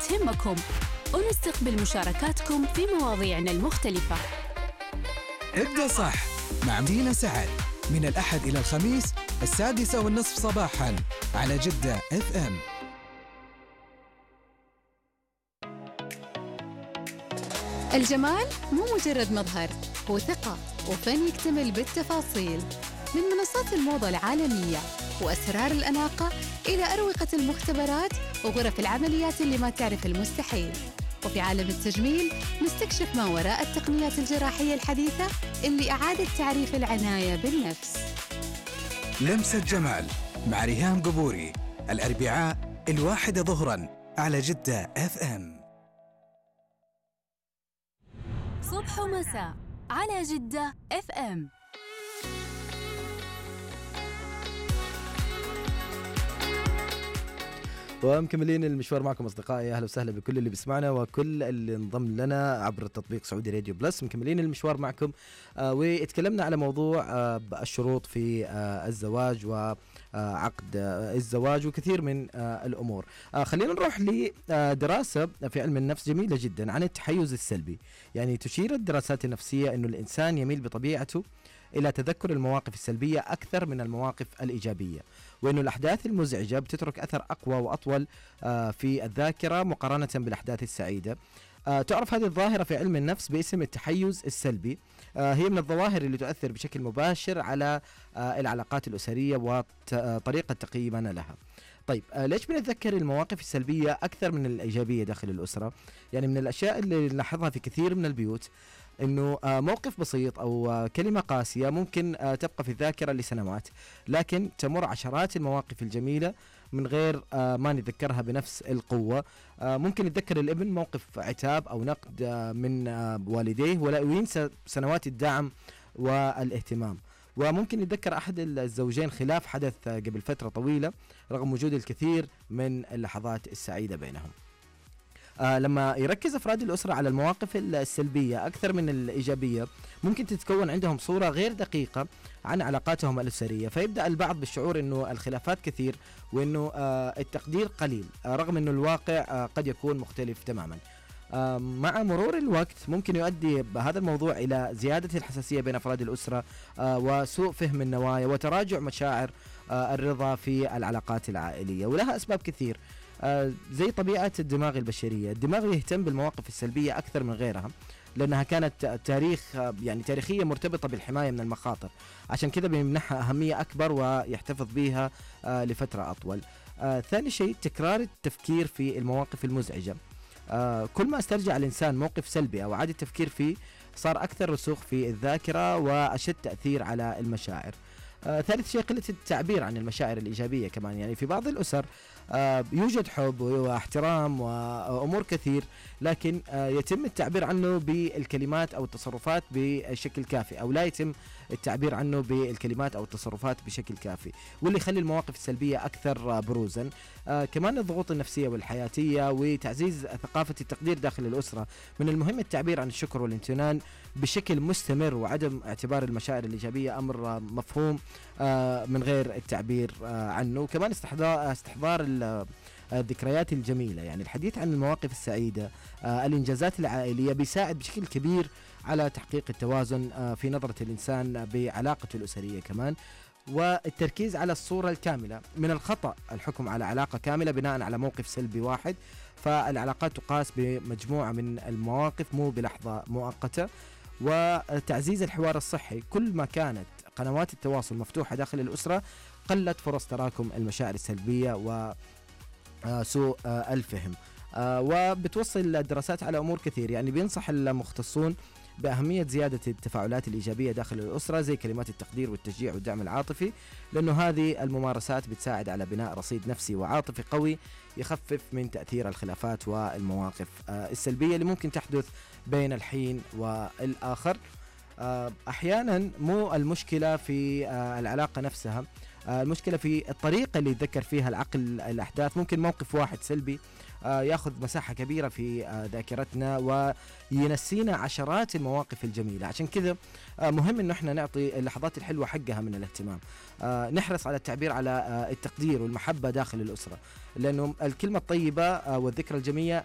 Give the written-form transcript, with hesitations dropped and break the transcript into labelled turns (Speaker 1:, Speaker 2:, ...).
Speaker 1: تهمكم ونستقبل مشاركاتكم في مواضيعنا المختلفة.
Speaker 2: ابدأ صح مع مدينة سعد من الأحد إلى الخميس 6:30 صباحا على جدة FM.
Speaker 3: الجمال مو مجرد مظهر، هو ثقة وفن يكتمل بالتفاصيل. من منصات الموضة العالمية وأسرار الأناقة إلى أروقة المختبرات وغرف العمليات اللي ما تعرف المستحيل. وفي عالم التجميل نستكشف ما وراء التقنيات الجراحية الحديثة اللي أعادت تعريف العناية بالنفس.
Speaker 2: لمسة جمال مع ريهام قبوري الأربعاء 1 ظهرا على جدة FM.
Speaker 1: صبح ومساء على جدة FM.
Speaker 4: ومكملين المشوار معكم أصدقائي. أهلا وسهلا بكل اللي بيسمعنا وكل اللي انضم لنا عبر التطبيق سعودي راديو بلس. مكملين المشوار معكم واتكلمنا على موضوع الشروط في الزواج وعقد الزواج وكثير من الأمور. خلينا نروح لدراسة في علم النفس جميلة جدا عن التحيز السلبي. يعني تشير الدراسات النفسية أنه الإنسان يميل بطبيعته إلى تذكر المواقف السلبية أكثر من المواقف الإيجابية، وأنه الأحداث المزعجة بتترك أثر أقوى وأطول في الذاكرة مقارنة بالأحداث السعيدة. تعرف هذه الظاهرة في علم النفس باسم التحيز السلبي. هي من الظواهر اللي تؤثر بشكل مباشر على العلاقات الأسرية وطريقة تقييمنا لها. طيب ليش بنتذكر المواقف السلبية أكثر من الإيجابية داخل الأسرة؟ يعني من الأشياء اللي نلاحظها في كثير من البيوت إنه موقف بسيط أو كلمة قاسية ممكن تبقى في الذاكرة لسنوات، لكن تمر عشرات المواقف الجميلة من غير ما نتذكرها بنفس القوة. ممكن يتذكر الابن موقف عتاب أو نقد من والديه وينسى سنوات الدعم والاهتمام. وممكن يتذكر أحد الزوجين خلاف حدث قبل فترة طويلة رغم وجود الكثير من اللحظات السعيدة بينهم. لما يركز أفراد الأسرة على المواقف السلبية أكثر من الإيجابية ممكن تتكون عندهم صورة غير دقيقة عن علاقاتهم الأسرية، فيبدأ البعض بالشعور أنه الخلافات كثير وأنه التقدير قليل رغم أنه الواقع قد يكون مختلف تماما. مع مرور الوقت ممكن يؤدي هذا الموضوع إلى زيادة الحساسية بين أفراد الأسرة وسوء فهم النوايا وتراجع مشاعر الرضا في العلاقات العائلية، ولها أسباب كثير. زي طبيعة الدماغ البشرية، الدماغ يهتم بالمواقف السلبية أكثر من غيرها لأنها كانت تاريخية مرتبطة بالحماية من المخاطر، عشان كذا بيمنحها أهمية أكبر ويحتفظ بها لفترة أطول. ثاني شيء تكرار التفكير في المواقف المزعجة. كل ما استرجع الإنسان موقف سلبي أو عاد التفكير فيه صار أكثر رسوخ في الذاكرة وأشد تأثير على المشاعر. ثالث شيء قلة التعبير عن المشاعر الإيجابية كمان. يعني في بعض الأسر يوجد حب واحترام وأمور كثير، لكن يتم التعبير عنه بالكلمات أو التصرفات بشكل كافي، أو لا يتم التعبير عنه بالكلمات أو التصرفات بشكل كافي، واللي يخلي المواقف السلبية أكثر بروزا. كمان الضغوط النفسية والحياتية وتعزيز ثقافة التقدير داخل الأسرة. من المهم التعبير عن الشكر والامتنان بشكل مستمر وعدم اعتبار المشاعر الإيجابية أمر مفهوم من غير التعبير عنه. كمان استحضار الذكريات الجميلة. يعني الحديث عن المواقف السعيدة الإنجازات العائلية بيساعد بشكل كبير على تحقيق التوازن في نظرة الإنسان بعلاقته الأسرية كمان. والتركيز على الصورة الكاملة. من الخطأ الحكم على علاقة كاملة بناء على موقف سلبي واحد، فالعلاقات تقاس بمجموعة من المواقف مو بلحظة مؤقتة. وتعزيز الحوار الصحي. كل ما كانت قنوات التواصل مفتوحة داخل الأسرة قلت فرص تراكم المشاعر السلبية وسوء الفهم. وبتوصل الدراسات على أمور كثير. يعني بينصح المختصون بأهمية زيادة التفاعلات الإيجابية داخل الأسرة زي كلمات التقدير والتشجيع والدعم العاطفي، لأنه هذه الممارسات بتساعد على بناء رصيد نفسي وعاطفي قوي يخفف من تأثير الخلافات والمواقف السلبية اللي ممكن تحدث بين الحين والآخر. أحيانا مو المشكلة في العلاقة نفسها، المشكلة في الطريقة اللي يتذكر فيها العقل الأحداث. ممكن موقف واحد سلبي ياخذ مساحة كبيرة في ذاكرتنا وينسينا عشرات المواقف الجميلة. عشان كذا مهم انه احنا نعطي اللحظات الحلوة حقها من الاهتمام. نحرص على التعبير على التقدير والمحبة داخل الأسرة، لأنه الكلمة الطيبة والذكرى الجميلة